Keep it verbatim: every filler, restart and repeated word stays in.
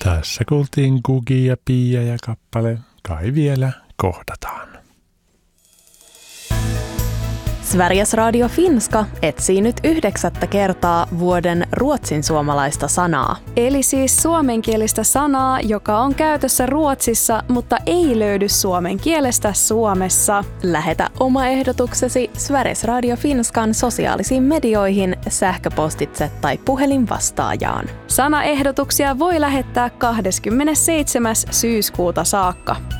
Tässä kuultiin Gugi ja Pia ja kappale Kai vielä kohdataan. Sveriges Radio Finska etsii nyt yhdeksättä kertaa vuoden ruotsin suomalaista sanaa. Eli siis suomenkielistä sanaa, joka on käytössä Ruotsissa, mutta ei löydy suomen kielestä Suomessa. Lähetä oma ehdotuksesi Sveriges Radio Finskan sosiaalisiin medioihin, sähköpostitse tai puhelinvastaajaan. Sanaehdotuksia voi lähettää kahdeskymmenesseitsemäs syyskuuta saakka.